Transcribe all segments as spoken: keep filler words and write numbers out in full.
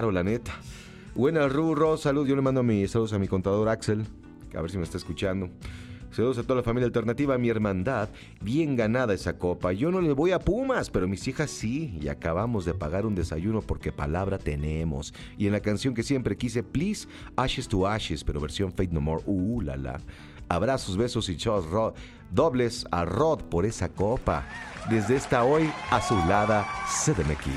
la neta. Buenas, Rurro, salud. Yo le mando mis saludos a mi contador Axel, a ver si me está escuchando. Saludos a toda la familia alternativa, mi hermandad. Bien ganada esa copa. Yo no le voy a Pumas, pero mis hijas sí. Y acabamos de pagar un desayuno porque palabra tenemos. Y en la canción que siempre quise, Please, Ashes to Ashes, pero versión Fate No More. Uh, la la. Abrazos, besos y chos ro- dobles a Rod por esa copa. Desde esta hoy azulada C D M X.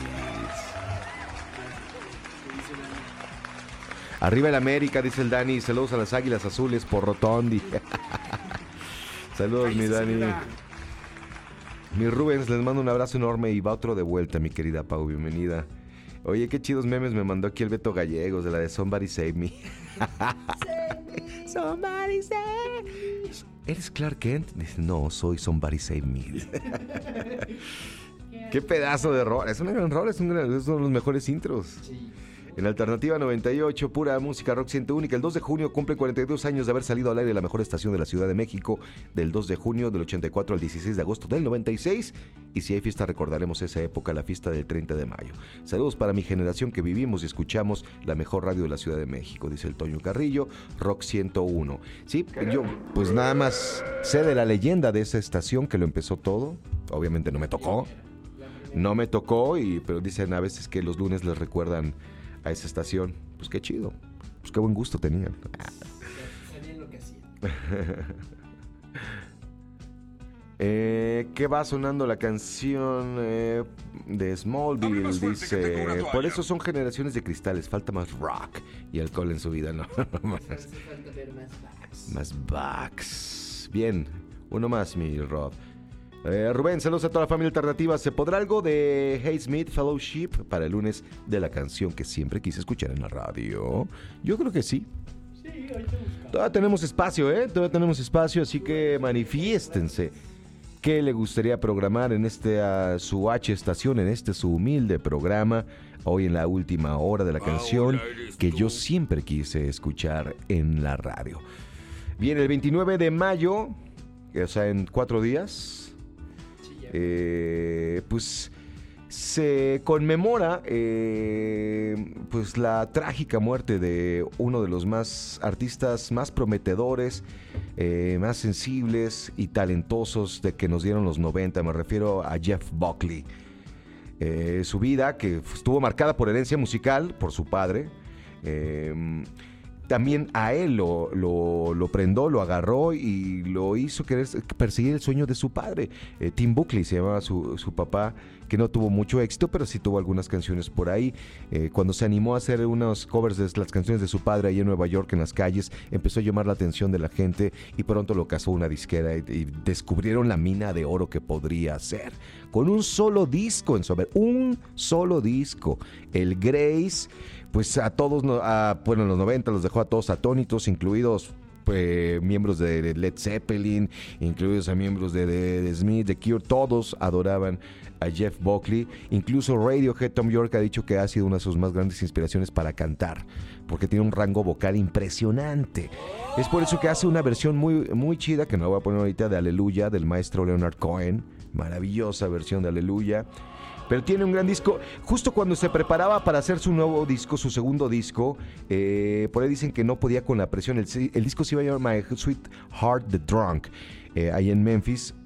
Arriba el América, dice el Dani. Saludos a las Águilas Azules por Rotondi. Saludos, mi Dani. Mi Rubens, les mando un abrazo enorme y va otro de vuelta, mi querida Pau. Bienvenida. Oye, qué chidos memes me mandó aquí el Beto Gallegos de la de Somebody Save Me. Somebody Save Me. ¿Eres Clark Kent? Dice, no, soy Somebody Save Me. Qué pedazo de rol. Es un gran rol, es, un gran, es uno de los mejores intros. Sí. En Alternativa noventa y ocho, pura música rock siente única. El dos de junio cumple cuarenta y dos años de haber salido al aire la mejor estación de la Ciudad de México, del dos de junio del ochenta y cuatro al dieciséis de agosto del noventa y seis. Y si hay fiesta recordaremos esa época, la fiesta del treinta de mayo. Saludos para mi generación que vivimos y escuchamos la mejor radio de la Ciudad de México, dice el Toño Carrillo, Rock ciento uno. Sí, yo pues nada más sé de la leyenda de esa estación que lo empezó todo. Obviamente no me tocó. No me tocó, y pero dicen a veces que los lunes les recuerdan a esa estación. Pues qué chido. Pues qué buen gusto tenían. Sabían lo que hacían. eh, ¿Qué va sonando la canción eh, de Smallville? Dice, por eso son generaciones de cristales. Falta más rock y alcohol en su vida, ¿no? más, falta ver más backs. Más backs. Bien, uno más, mi Rod. Eh, Rubén, saludos a toda la familia alternativa. ¿Se podrá algo de Hey Smith Fellowship para el lunes de la canción que siempre quise escuchar en la radio? Yo creo que sí. Sí, ahorita buscamos. Todavía tenemos espacio, ¿eh? Todavía tenemos espacio, así que manifiéstense. ¿Qué le gustaría programar en este uh, su H estación, en este su humilde programa, hoy en la última hora de la canción que yo siempre quise escuchar en la radio? Bien, el veintinueve de mayo, o sea, en cuatro días... Eh, pues se conmemora eh, pues la trágica muerte de uno de los más artistas más prometedores, eh, más sensibles y talentosos de que nos dieron los noventa. Me refiero a Jeff Buckley. Eh, su vida, que estuvo marcada por herencia musical, por su padre, eh, también a él lo, lo, lo prendó, lo agarró y lo hizo querer perseguir el sueño de su padre. Eh, Tim Buckley se llamaba su, su papá, que no tuvo mucho éxito, pero sí tuvo algunas canciones por ahí. Eh, cuando se animó a hacer unos covers de las canciones de su padre ahí en Nueva York, en las calles, empezó a llamar la atención de la gente y pronto lo cazó una disquera y, y descubrieron la mina de oro que podría ser. Con un solo disco en su haber, un solo disco, el Grace. Pues a todos, a, bueno, en los noventa los dejó a todos atónitos, incluidos eh, miembros de, de Led Zeppelin, incluidos a miembros de, de, de Smith, de Cure. Todos adoraban a Jeff Buckley. Incluso Radiohead, Tom York ha dicho que ha sido una de sus más grandes inspiraciones para cantar, porque tiene un rango vocal impresionante. Es por eso que hace una versión muy, muy chida, que no la voy a poner ahorita, de Aleluya, del maestro Leonard Cohen. Maravillosa versión de Aleluya. Pero tiene un gran disco. Justo cuando se preparaba para hacer su nuevo disco, su segundo disco, eh, por ahí dicen que no podía con la presión. El, el disco se iba a llamar My Sweet Heart the Drunk, eh, ahí en Memphis,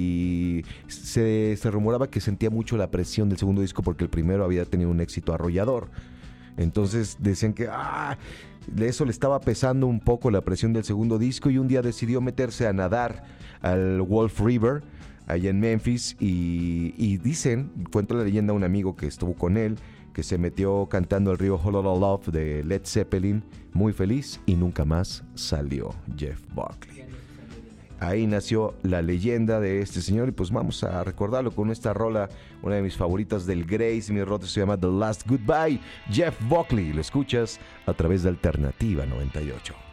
y se, se rumoraba que sentía mucho la presión del segundo disco porque el primero había tenido un éxito arrollador. Entonces decían que ah, de eso le estaba pesando un poco la presión del segundo disco, y un día decidió meterse a nadar al Wolf River allá en Memphis, y, y dicen, cuenta la leyenda, un amigo que estuvo con él, que se metió cantando el río Whole Lotta Love de Led Zeppelin, muy feliz, y nunca más salió Jeff Buckley. Ahí nació la leyenda de este señor, y pues vamos a recordarlo con esta rola, una de mis favoritas del Grace. Mi rola se llama The Last Goodbye, Jeff Buckley. Lo escuchas a través de Alternativa noventa y ocho.